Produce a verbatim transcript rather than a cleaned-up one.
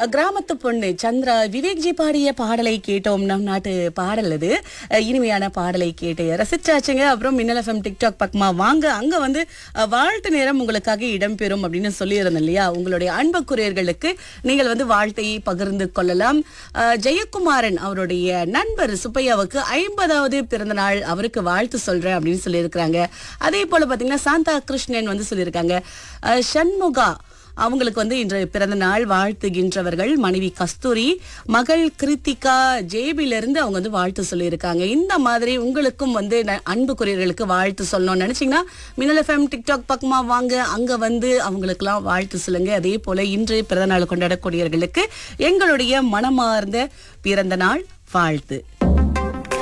கிராமத்து பொண்ணு சந்திரா விவேக்ஜி பாடிய பாடலை கேட்டோம். நம் நாட்டு பாடல் அது. அஹ், இனிமையான பாடலை கேட்டு ரசிச்சாச்சுங்க. அப்புறம் மின்னல் எஃப்எம் டிக்டாக் பக்கமா வாங்க, அங்க வந்து அஹ், வாழ்த்து நேரம் உங்களுக்காக இடம்பெறும் அப்படின்னு சொல்லியிருந்தேன் இல்லையா. உங்களுடைய அன்புக்குரியர்களுக்கு நீங்கள் வந்து வாழ்த்தை பகிர்ந்து கொள்ளலாம். அஹ், ஜெயக்குமாரன் அவருடைய நண்பர் சுப்பையாவுக்கு ஐம்பதாவது பிறந்த நாள், அவருக்கு வாழ்த்து சொல்றேன் அப்படின்னு சொல்லியிருக்கிறாங்க. அதே போல பாத்தீங்கன்னா சாந்தா கிருஷ்ணன் வந்து சொல்லியிருக்காங்க. அஹ், சண்முகா அவங்களுக்கு வந்து இன்று பிறந்த நாள் வாழ்த்துகின்றவர்கள் மனைவி கஸ்தூரி, மகள் கிருத்திகா ஜேபில இருந்து அவங்க வந்து வாழ்த்து சொல்லியிருக்காங்க. இந்த மாதிரி உங்களுக்கும் வந்து ந- அன்புக்குரியவர்களுக்கு வாழ்த்து சொல்லணும்னு நினைச்சீங்கன்னா மின்னல் எஃப்எம் டிக்டாக் பக்கமா வாங்க, அங்க வந்து அவங்களுக்கெல்லாம் வாழ்த்து சொல்லுங்க. அதே போல இன்று பிறந்த நாள் கொண்டாடக்கூடியவர்களுக்கு எங்களுடைய மனமார்ந்த பிறந்த நாள் வாழ்த்து.